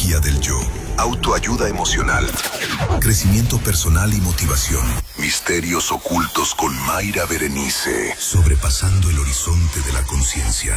Psicología del yo, autoayuda emocional, crecimiento personal y motivación. Misterios ocultos con Mayra Berenice, sobrepasando el horizonte de la conciencia.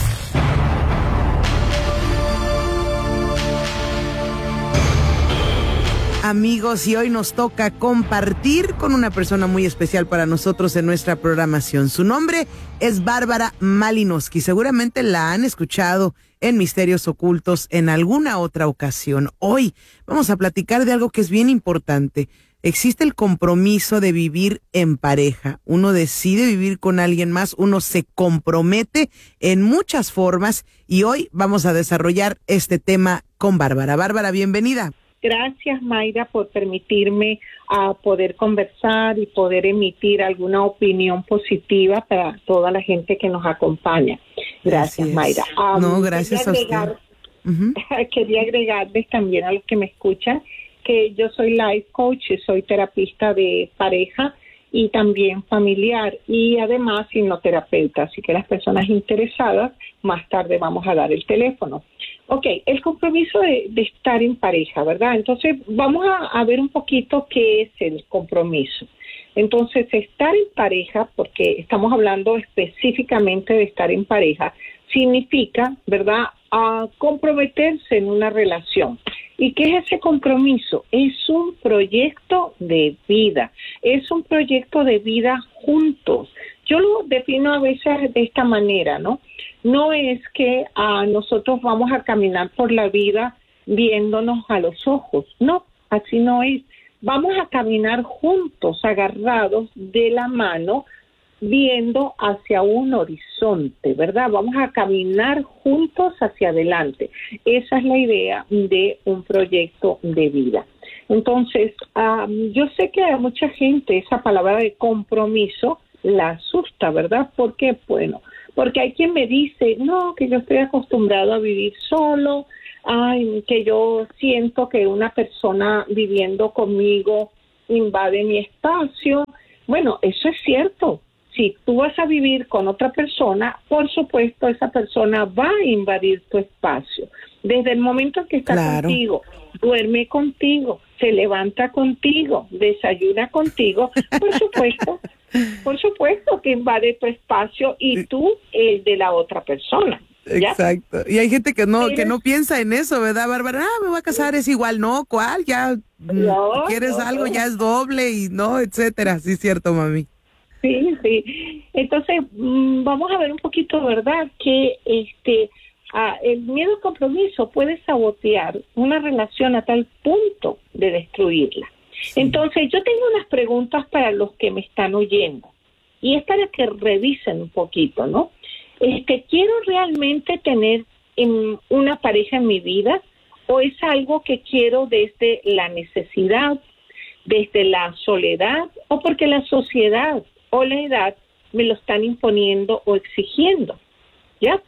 Amigos, y hoy nos toca compartir con una persona muy especial para nosotros en nuestra programación. Su nombre es Bárbara Malinowski. Seguramente la han escuchado en Misterios Ocultos en alguna otra ocasión. Hoy vamos a platicar de algo que es bien importante. Existe el compromiso de vivir en pareja. Uno decide vivir con alguien más, uno se compromete en muchas formas y hoy vamos a desarrollar este tema con Bárbara. Bárbara, bienvenida. Gracias, Mayra, por permitirme poder conversar y poder emitir alguna opinión positiva para toda la gente que nos acompaña. Gracias, Mayra. Gracias a usted. Quería agregarles también a los que me escuchan que yo soy life coach, soy terapista de pareja y también familiar y además hipnoterapeuta. Así que las personas interesadas, más tarde vamos a dar el teléfono. Ok, el compromiso de estar en pareja, ¿verdad? Entonces, vamos a ver un poquito qué es el compromiso. Entonces, estar en pareja, porque estamos hablando específicamente de estar en pareja, significa, ¿verdad?, comprometerse en una relación. ¿Y qué es ese compromiso? Es un proyecto de vida, es un proyecto de vida juntos. Yo lo defino a veces de esta manera, ¿no? No es que nosotros vamos a caminar por la vida viéndonos a los ojos. No, así no es. Vamos a caminar juntos, agarrados de la mano, viendo hacia un horizonte, ¿verdad? Vamos a caminar juntos hacia adelante. Esa es la idea de un proyecto de vida. Entonces, yo sé que a mucha gente esa palabra de compromiso la asusta, ¿verdad? ¿Por qué? Bueno, porque hay quien me dice, no, que yo estoy acostumbrado a vivir solo, que yo siento que una persona viviendo conmigo invade mi espacio. Bueno, eso es cierto. Si tú vas a vivir con otra persona, por supuesto, esa persona va a invadir tu espacio. Desde el momento en que está contigo, duerme contigo, se levanta contigo, desayuna contigo, por supuesto que invade tu espacio y tú el de la otra persona. ¿Ya? Exacto. Y hay gente que no piensa en eso, ¿verdad, Bárbara? Me voy a casar, es igual, ¿no? ¿Cuál? Ya quieres algo, ya es doble y no, etcétera. Sí, es cierto, mami. Sí. Entonces, vamos a ver un poquito, ¿verdad? Que el miedo al compromiso puede sabotear una relación a tal punto de destruirla. Sí. Entonces, yo tengo unas preguntas para los que me están oyendo. Y es para que revisen un poquito, ¿no? ¿Quiero realmente tener una pareja en mi vida? ¿O es algo que quiero desde la necesidad, desde la soledad, o porque la sociedad o la edad me lo están imponiendo o exigiendo? ¿Ya?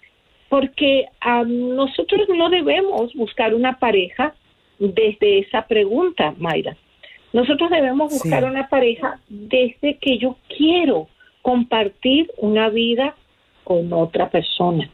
Porque nosotros no debemos buscar una pareja desde esa pregunta, Mayra. Nosotros debemos buscar una pareja desde que yo quiero compartir una vida con otra persona.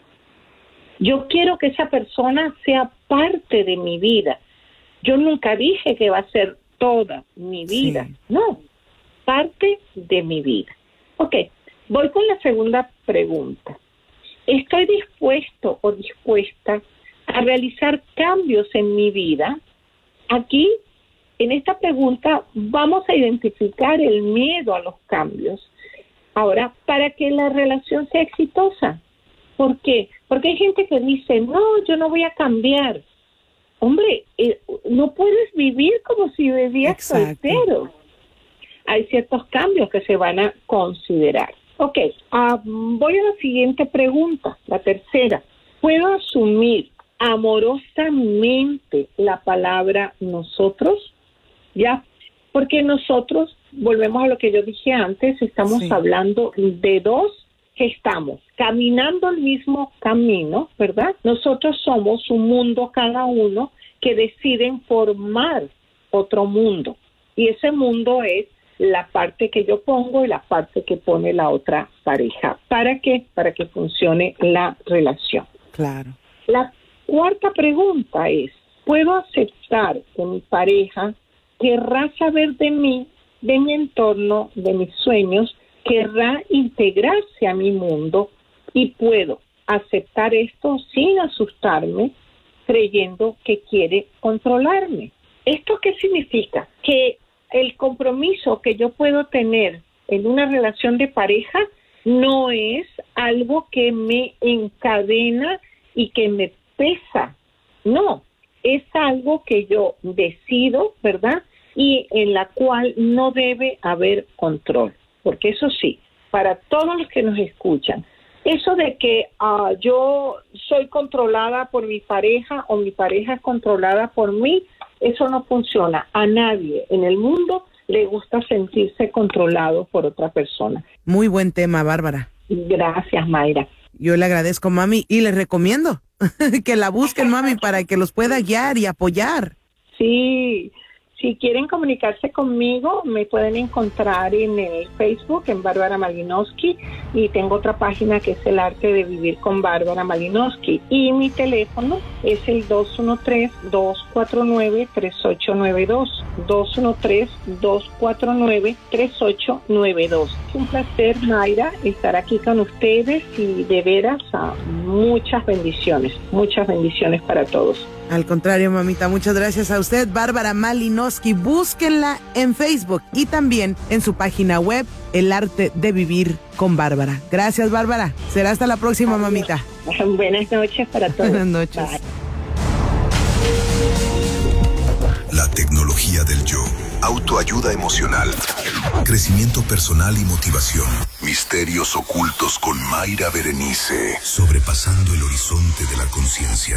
Yo quiero que esa persona sea parte de mi vida. Yo nunca dije que va a ser toda mi vida. No, parte de mi vida. Ok, voy con la segunda pregunta. ¿Estoy dispuesto o dispuesta a realizar cambios en mi vida? Aquí, en esta pregunta, vamos a identificar el miedo a los cambios. Ahora, para que la relación sea exitosa. ¿Por qué? Porque hay gente que dice, no, yo no voy a cambiar. Hombre, no puedes vivir como si vivías soltero. Hay ciertos cambios que se van a considerar. Ok, voy a la siguiente pregunta, la tercera. ¿Puedo asumir amorosamente la palabra nosotros? ¿Ya? Porque nosotros, volvemos a lo que yo dije antes, estamos hablando de dos que estamos caminando el mismo camino, ¿verdad? Nosotros somos un mundo cada uno que deciden formar otro mundo. Y ese mundo es la parte que yo pongo y la parte que pone la otra pareja. ¿Para qué? Para que funcione la relación. Claro. La cuarta pregunta es, puedo aceptar que mi pareja querrá saber de mí, de mi entorno, de mis sueños, querrá integrarse a mi mundo y puedo aceptar esto sin asustarme, creyendo que quiere controlarme. ¿Esto qué significa? Que el compromiso que yo puedo tener en una relación de pareja no es algo que me encadena y que me pesa. No, es algo que yo decido, ¿verdad? Y en la cual no debe haber control. Porque eso sí, para todos los que nos escuchan, eso de que yo soy controlada por mi pareja o mi pareja es controlada por mí, eso no funciona. A nadie en el mundo le gusta sentirse controlado por otra persona. Muy buen tema, Bárbara. Gracias, Mayra. Yo le agradezco, mami, y les recomiendo que la busquen, mami, para que los pueda guiar y apoyar. Sí, si quieren comunicarse conmigo, me pueden encontrar en el Facebook, en Bárbara Malinowski, y tengo otra página que es El Arte de Vivir con Bárbara Malinowski. Y mi teléfono es el 213-249-3892. 213-249-3892. Es un placer, Mayra, estar aquí con ustedes y de veras muchas bendiciones para todos. Al contrario, mamita, muchas gracias a usted, Bárbara Malinowski. Búsquenla en Facebook y también en su página web, El Arte de Vivir con Bárbara. Gracias, Bárbara. Será hasta la próxima, mamita. Buenas noches para todos. Buenas noches. Bye. La tecnología del yo. Autoayuda emocional. Crecimiento personal y motivación. Misterios ocultos con Mayra Berenice. Sobrepasando el horizonte de la conciencia.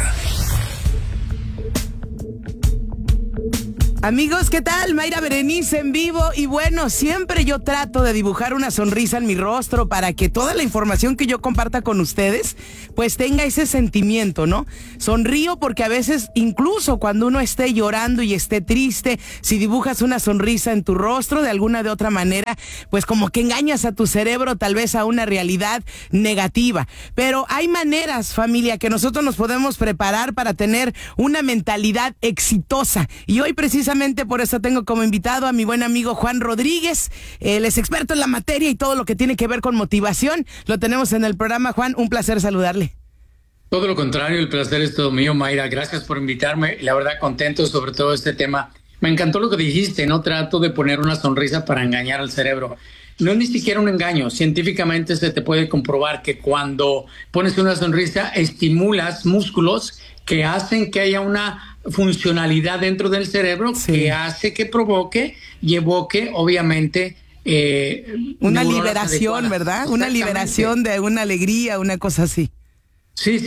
Amigos, ¿qué tal? Mayra Berenice en vivo. Y bueno, siempre yo trato de dibujar una sonrisa en mi rostro para que toda la información que yo comparta con ustedes pues tenga ese sentimiento, ¿no? Sonrío porque a veces, incluso cuando uno esté llorando y esté triste, si dibujas una sonrisa en tu rostro de alguna de otra manera, pues como que engañas a tu cerebro tal vez a una realidad negativa. Pero hay maneras, familia, que nosotros nos podemos preparar para tener una mentalidad exitosa. Y hoy precisamente por eso tengo como invitado a mi buen amigo Juan Rodríguez. Él es experto en la materia y todo lo que tiene que ver con motivación. Lo tenemos en el programa. Juan, un placer saludarle. Todo lo contrario, el placer es todo mío, Mayra. Gracias por invitarme. La verdad, contento sobre todo este tema. Me encantó lo que dijiste, no trato de poner una sonrisa para engañar al cerebro. No es ni siquiera un engaño. Científicamente se te puede comprobar que cuando pones una sonrisa estimulas músculos que hacen que haya una funcionalidad dentro del cerebro, sí, que hace que provoque y evoque, obviamente, una liberación, adecuadas, ¿verdad? Una liberación de una alegría, una cosa así. Sí,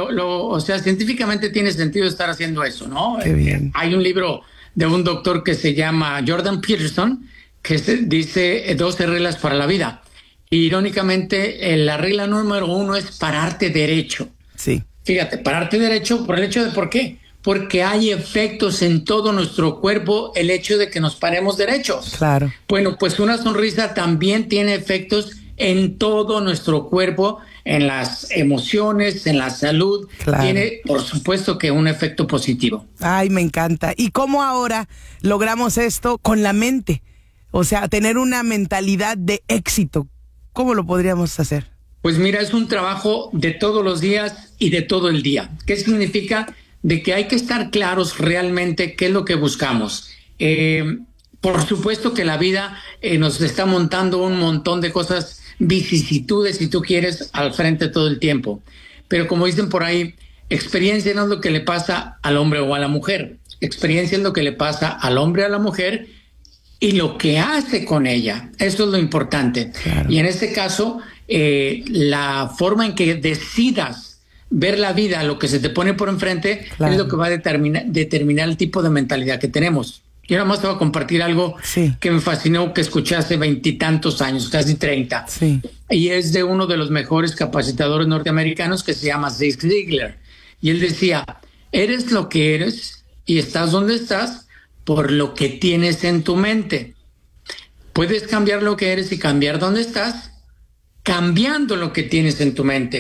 o sea, científicamente tiene sentido estar haciendo eso, ¿no? Qué bien. Hay un libro de un doctor que se llama Jordan Peterson, que dice 12 reglas para la vida. Irónicamente, la regla número 1 es pararte derecho. Sí. Fíjate, pararte derecho por el hecho de ¿por qué? Porque hay efectos en todo nuestro cuerpo el hecho de que nos paremos derechos. Claro. Bueno, pues una sonrisa también tiene efectos en todo nuestro cuerpo, en las emociones, en la salud. Claro. Tiene, por supuesto, que un efecto positivo. Ay, me encanta. ¿Y cómo ahora logramos esto con la mente? O sea, tener una mentalidad de éxito. ¿Cómo lo podríamos hacer? Pues mira, es un trabajo de todos los días y de todo el día. ¿Qué significa? De que hay que estar claros realmente qué es lo que buscamos. Por supuesto que la vida nos está montando un montón de cosas, vicisitudes, si tú quieres, al frente todo el tiempo. Pero como dicen por ahí, experiencia no es lo que le pasa al hombre o a la mujer. Experiencia es lo que le pasa al hombre o a la mujer y lo que hace con ella. Eso es lo importante. Claro. Y en este caso, la forma en que decidas ver la vida, lo que se te pone por enfrente, claro, es lo que va a determinar el tipo de mentalidad que tenemos. Yo nada más te voy a compartir algo, sí, que me fascinó, que escuché hace 20 y tantos años, casi 30. Sí. Y es de uno de los mejores capacitadores norteamericanos que se llama Zig Ziglar. Y él decía, eres lo que eres y estás donde estás por lo que tienes en tu mente. Puedes cambiar lo que eres y cambiar dónde estás cambiando lo que tienes en tu mente.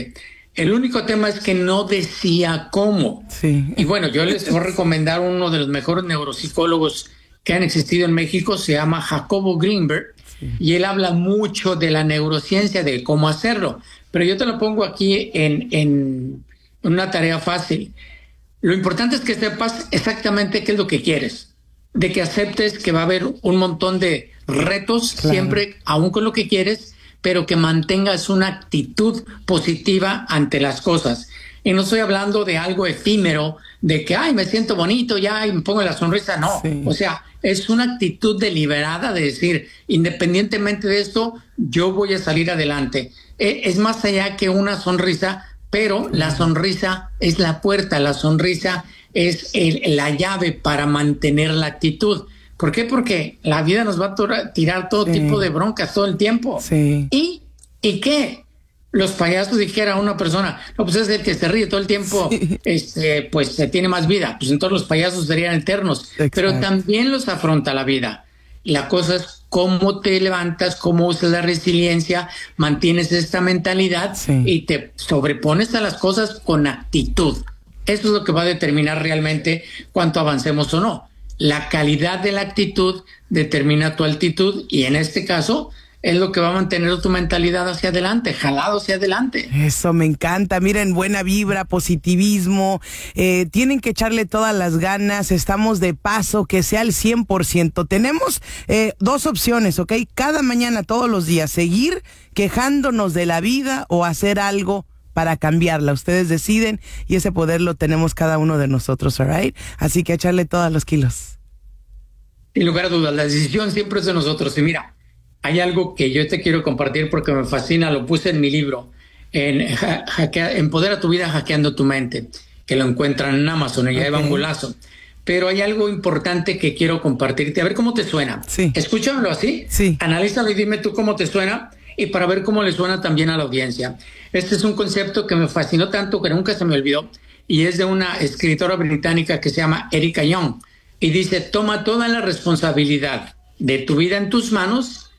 El único tema es que no decía cómo. Sí. Y bueno, yo les voy a recomendar uno de los mejores neuropsicólogos que han existido en México, se llama Jacobo Greenberg, y él habla mucho de la neurociencia, de cómo hacerlo. Pero yo te lo pongo aquí en una tarea fácil. Lo importante es que sepas exactamente qué es lo que quieres, de que aceptes que va a haber un montón de retos, claro, siempre, aún con lo que quieres, pero que mantengas una actitud positiva ante las cosas. Y no estoy hablando de algo efímero, de que, ay, me siento bonito ya y me pongo la sonrisa. No, sí. O sea, es una actitud deliberada de decir, independientemente de esto, yo voy a salir adelante. Es más allá que una sonrisa, pero la sonrisa es la puerta, la sonrisa es la llave para mantener la actitud. ¿Por qué? Porque la vida nos va a tirar todo tipo de broncas todo el tiempo. Sí. ¿Y qué? Los payasos, dijera una persona, no, pues es el que se ríe todo el tiempo, pues tiene más vida. Pues entonces los payasos serían eternos. Exacto. Pero también los afronta la vida. La cosa es cómo te levantas, cómo usas la resiliencia, mantienes esta mentalidad y te sobrepones a las cosas con actitud. Eso es lo que va a determinar realmente cuánto avancemos o no. La calidad de la actitud determina tu altitud y en este caso es lo que va a mantener tu mentalidad hacia adelante, jalado hacia adelante. Eso me encanta. Miren, buena vibra, positivismo. Tienen que echarle todas las ganas. Estamos de paso, que sea el 100%. Tenemos 2 opciones, ¿ok? Cada mañana, todos los días, seguir quejándonos de la vida o hacer algo para cambiarla. Ustedes deciden y ese poder lo tenemos cada uno de nosotros, ¿alright? Así que echarle todos los kilos. Sin lugar a dudas, la decisión siempre es de nosotros. Y mira, hay algo que yo te quiero compartir porque me fascina, lo puse en mi libro, Empodera tu vida hackeando tu mente, que lo encuentran en Amazon, y ya va un golazo. Pero hay algo importante que quiero compartirte, a ver cómo te suena. Sí. Escúchamelo así, analízalo y dime tú cómo te suena, y para ver cómo le suena también a la audiencia. Este es un concepto que me fascinó tanto que nunca se me olvidó, y es de una escritora británica que se llama Erika Young, y dice: toma toda la responsabilidad de tu vida en tus manos